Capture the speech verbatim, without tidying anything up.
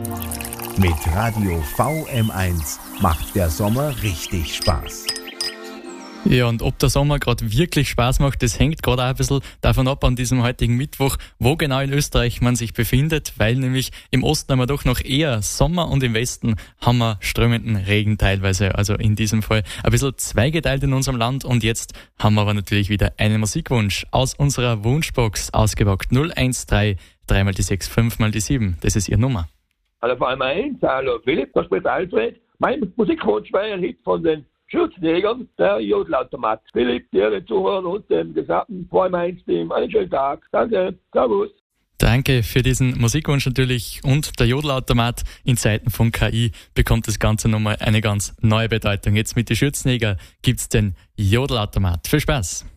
Mit Radio V M eins macht der Sommer richtig Spaß. Ja, und ob der Sommer gerade wirklich Spaß macht, das hängt gerade auch ein bisschen davon ab an diesem heutigen Mittwoch, wo genau in Österreich man sich befindet, weil nämlich im Osten haben wir doch noch eher Sommer und im Westen haben wir strömenden Regen teilweise. Also in diesem Fall ein bisschen zweigeteilt in unserem Land. Und jetzt haben wir aber natürlich wieder einen Musikwunsch aus unserer Wunschbox ausgepackt. null eins drei, drei mal die sechs, fünf mal die sieben. Das ist Ihre Nummer. Hallo V M eins, hallo Philipp, da spricht Alfred. Mein Musikwunsch war ein Hit von den Schürzenjägern, der Jodelautomat. Philipp, dir, den Zuhörern und dem gesamten V M eins-Team einen schönen Tag. Danke, servus. Danke für diesen Musikwunsch natürlich. Und der Jodelautomat in Zeiten von K I bekommt das Ganze nochmal eine ganz neue Bedeutung. Jetzt mit den Schürzenjäger gibt's den Jodelautomat. Viel Spaß!